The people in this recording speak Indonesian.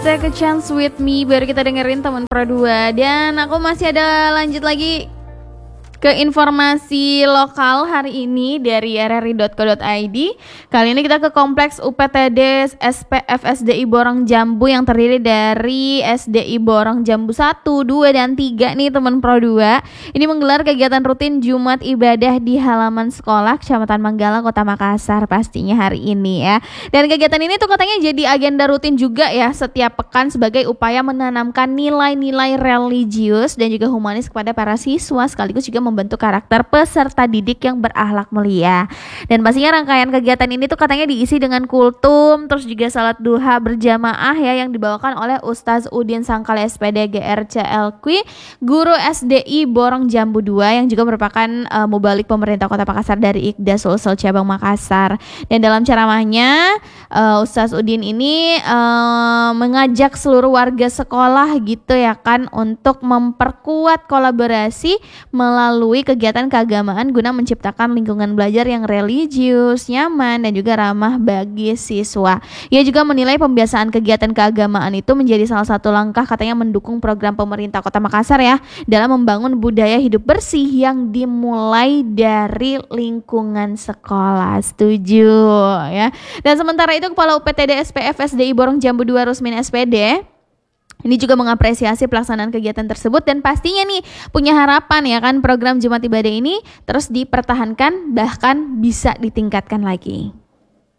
Take a chance with me, baru kita dengerin teman Pro 2. Dan aku masih ada lanjut lagi ke informasi lokal hari ini dari rri.co.id. Kali ini kita ke Kompleks UPTD SPFSDI Borong Jambu yang terdiri dari SDI Borong Jambu 1, 2, dan 3 nih teman Pro 2. Ini menggelar kegiatan rutin Jumat Ibadah di halaman sekolah Kecamatan Manggala, Kota Makassar pastinya hari ini ya. Dan kegiatan ini tuh katanya jadi agenda rutin juga ya setiap pekan sebagai upaya menanamkan nilai-nilai religius dan juga humanis kepada para siswa, sekaligus juga membentuk karakter peserta didik yang berakhlak mulia. Dan pastinya rangkaian kegiatan ini tuh katanya diisi dengan kultum, terus juga salat duha berjamaah ya yang dibawakan oleh Ustaz Udin Sangkal SPD GRCLQ, guru SDI Borong Jambu 2 yang juga merupakan mubalik pemerintah Kota Makassar dari Iqda Sulsel Cabang Makassar. Dan dalam ceramahnya Ustaz Udin ini mengajak seluruh warga sekolah gitu ya kan untuk memperkuat kolaborasi melalui kegiatan keagamaan guna menciptakan lingkungan belajar yang religius, nyaman, dan juga ramah bagi siswa. Ia juga menilai pembiasaan kegiatan keagamaan itu menjadi salah satu langkah katanya mendukung program pemerintah Kota Makassar ya dalam membangun budaya hidup bersih yang dimulai dari lingkungan sekolah. Setuju ya. Dan sementara itu Kepala UPTD SPF SDI Borong Jambu 2 Rusmin SPD ini juga mengapresiasi pelaksanaan kegiatan tersebut dan pastinya nih punya harapan ya kan program Jumat Ibadah ini terus dipertahankan bahkan bisa ditingkatkan lagi.